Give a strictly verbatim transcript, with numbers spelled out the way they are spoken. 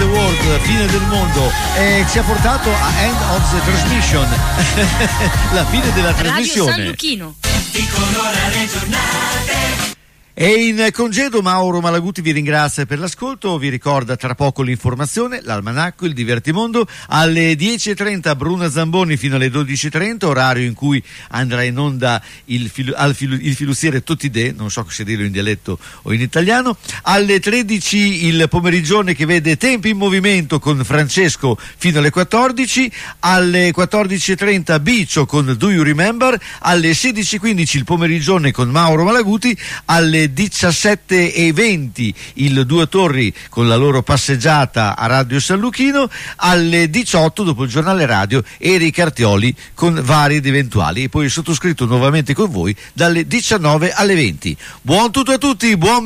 the world, fine del mondo, e ci ha portato a End of the Transmission, la fine della trasmissione. Radio San Lucchino. Di colorare giornate. E in congedo Mauro Malaguti vi ringrazia per l'ascolto, vi ricorda tra poco l'informazione, l'almanacco, il divertimondo, alle dieci e trenta Bruna Zamboni fino alle dodici e trenta, orario in cui andrà in onda il, fil- al fil- il filussiere Totidè, non so se dirlo in dialetto o in italiano, alle tredici il pomerigione che vede Tempi in Movimento con Francesco fino alle quattordici, alle quattordici e trenta Bicio con Do You Remember, alle sedici e quindici il pomerigione con Mauro Malaguti, alle diciassette e venti il Due Torri con la loro passeggiata a Radio San Lucchino, alle diciotto dopo il giornale radio Eric Artioli con vari ed eventuali, e poi sottoscritto nuovamente con voi dalle diciannove alle venti. Buon tutto a tutti, buon